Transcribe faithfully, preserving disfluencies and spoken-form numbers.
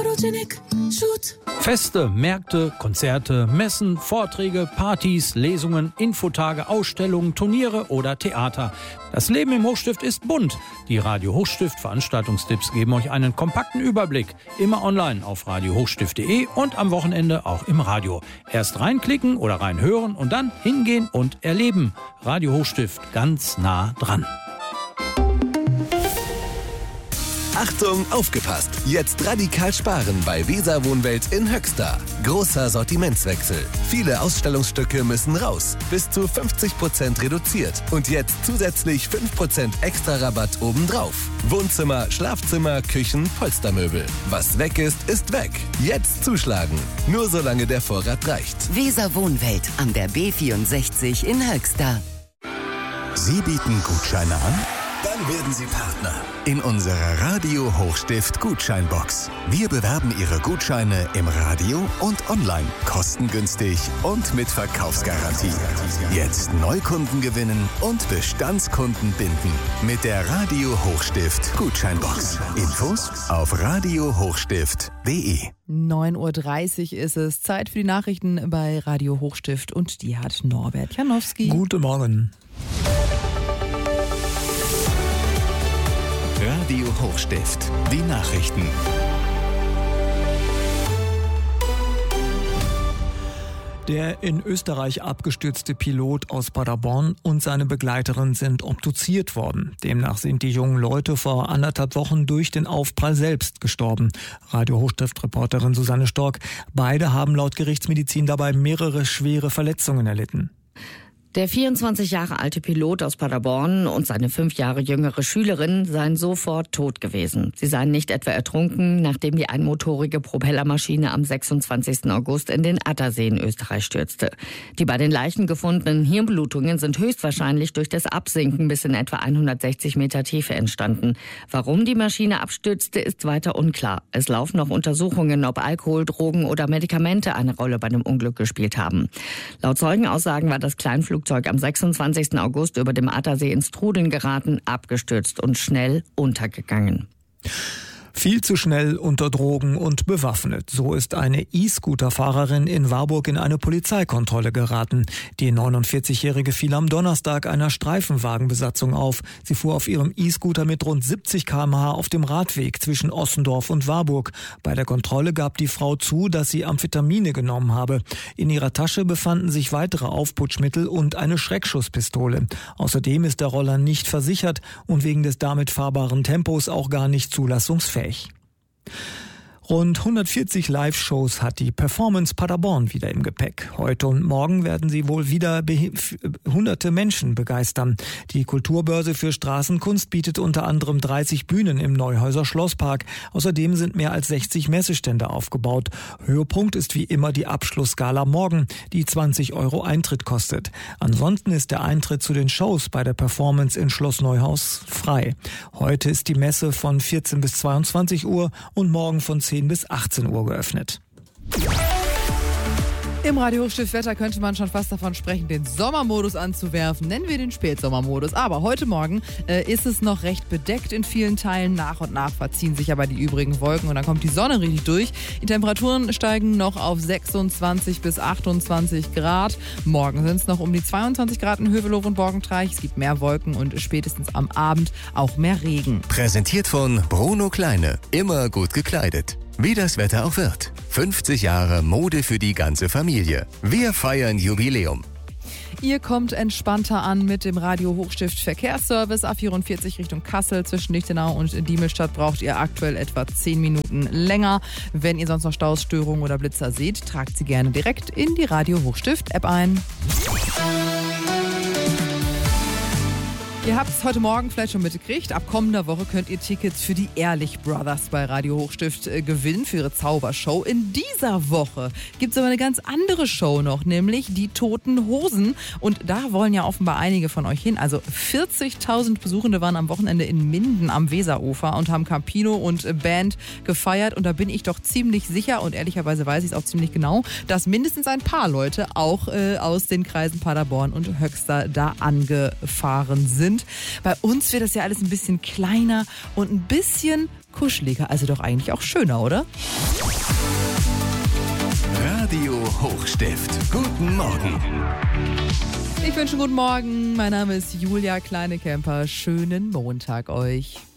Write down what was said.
Photogenic Shoot. Feste, Märkte, Konzerte, Messen, Vorträge, Partys, Lesungen, Infotage, Ausstellungen, Turniere oder Theater. Das Leben im Hochstift ist bunt. Die Radio Hochstift Veranstaltungstipps geben euch einen kompakten Überblick. Immer online auf radio hochstift punkt de und am Wochenende auch im Radio. Erst reinklicken oder reinhören und dann hingehen und erleben. Radio Hochstift, ganz nah dran. Achtung, aufgepasst! Jetzt radikal sparen bei Weser Wohnwelt in Höxter. Großer Sortimentswechsel. Viele Ausstellungsstücke müssen raus. Bis zu fünfzig Prozent reduziert. Und jetzt zusätzlich fünf Prozent extra Rabatt obendrauf. Wohnzimmer, Schlafzimmer, Küchen, Polstermöbel. Was weg ist, ist weg. Jetzt zuschlagen. Nur solange der Vorrat reicht. Weser Wohnwelt an der B vierundsechzig in Höxter. Sie bieten Gutscheine an? Dann werden Sie Partner in unserer Radio Hochstift Gutscheinbox. Wir bewerben Ihre Gutscheine im Radio und online, kostengünstig und mit Verkaufsgarantie. Jetzt Neukunden gewinnen und Bestandskunden binden mit der Radio Hochstift Gutscheinbox. Infos auf radio hochstift punkt de. neun Uhr dreißig ist es. Zeit für die Nachrichten bei Radio Hochstift und die hat Norbert Janowski. Guten Morgen. Radio Hochstift, die Nachrichten. Der in Österreich abgestürzte Pilot aus Paderborn und seine Begleiterin sind obduziert worden. Demnach sind die jungen Leute vor anderthalb Wochen durch den Aufprall selbst gestorben. Radio Hochstift-Reporterin Susanne Stork. Beide haben laut Gerichtsmedizin dabei mehrere schwere Verletzungen erlitten. Der vierundzwanzig Jahre alte Pilot aus Paderborn und seine fünf Jahre jüngere Schülerin seien sofort tot gewesen. Sie seien nicht etwa ertrunken, nachdem die einmotorige Propellermaschine am sechsundzwanzigsten August in den Attersee in Österreich stürzte. Die bei den Leichen gefundenen Hirnblutungen sind höchstwahrscheinlich durch das Absinken bis in etwa hundertsechzig Meter Tiefe entstanden. Warum die Maschine abstürzte, ist weiter unklar. Es laufen noch Untersuchungen, ob Alkohol, Drogen oder Medikamente eine Rolle bei dem Unglück gespielt haben. Laut Zeugenaussagen war das Kleinflugzeug am sechsundzwanzigsten August über dem Attersee ins Trudeln geraten, abgestürzt und schnell untergegangen. Viel zu schnell unter Drogen und bewaffnet. So ist eine E-Scooter-Fahrerin in Warburg in eine Polizeikontrolle geraten. Die neunundvierzigjährige fiel am Donnerstag einer Streifenwagenbesatzung auf. Sie fuhr auf ihrem E-Scooter mit rund siebzig Kilometer pro Stunde auf dem Radweg zwischen Ossendorf und Warburg. Bei der Kontrolle gab die Frau zu, dass sie Amphetamine genommen habe. In ihrer Tasche befanden sich weitere Aufputschmittel und eine Schreckschusspistole. Außerdem ist der Roller nicht versichert und wegen des damit fahrbaren Tempos auch gar nicht zulassungsfähig. Rund hundertvierzig Live-Shows hat die Performance Paderborn wieder im Gepäck. Heute und morgen werden sie wohl wieder be- hunderte Menschen begeistern. Die Kulturbörse für Straßenkunst bietet unter anderem dreißig Bühnen im Neuhäuser Schlosspark. Außerdem sind mehr als sechzig Messestände aufgebaut. Höhepunkt ist wie immer die Abschlussgala morgen, die zwanzig Euro Eintritt kostet. Ansonsten ist der Eintritt zu den Shows bei der Performance in Schloss Neuhaus frei. Heute ist die Messe von vierzehn bis zweiundzwanzig Uhr und morgen von zehn bis achtzehn Uhr geöffnet. Im Radio Hochstift Wetter könnte man schon fast davon sprechen, den Sommermodus anzuwerfen. Nennen wir den Spätsommermodus. Aber heute Morgen äh, ist es noch recht bedeckt in vielen Teilen. Nach und nach verziehen sich aber die übrigen Wolken und dann kommt die Sonne richtig durch. Die Temperaturen steigen noch auf sechsundzwanzig bis achtundzwanzig Grad. Morgen sind es noch um die zweiundzwanzig Grad in Hövelhof und Borgentreich. Es gibt mehr Wolken und spätestens am Abend auch mehr Regen. Präsentiert von Bruno Kleine. Immer gut gekleidet. Wie das Wetter auch wird. fünfzig Jahre Mode für die ganze Familie. Wir feiern Jubiläum. Ihr kommt entspannter an mit dem Radio Hochstift Verkehrsservice. A vierundvierzig Richtung Kassel zwischen Lichtenau und Diemelstadt braucht ihr aktuell etwa zehn Minuten länger. Wenn ihr sonst noch Staus, Störungen oder Blitzer seht, tragt sie gerne direkt in die Radio Hochstift App ein. Ihr habt es heute Morgen vielleicht schon mitgekriegt. Ab kommender Woche könnt ihr Tickets für die Ehrlich Brothers bei Radio Hochstift äh, gewinnen, für ihre Zaubershow. In dieser Woche gibt es aber eine ganz andere Show noch, nämlich die Toten Hosen. Und da wollen ja offenbar einige von euch hin. Also vierzigtausend Besuchende waren am Wochenende in Minden am Weserufer und haben Campino und Band gefeiert. Und da bin ich doch ziemlich sicher und ehrlicherweise weiß ich es auch ziemlich genau, dass mindestens ein paar Leute auch äh, aus den Kreisen Paderborn und Höxter da angefahren sind. Bei uns wird das ja alles ein bisschen kleiner und ein bisschen kuscheliger, also doch eigentlich auch schöner, oder? Radio Hochstift. Guten Morgen. Ich wünsche guten Morgen. Mein Name ist Julia Kleinekemper. Schönen Montag euch.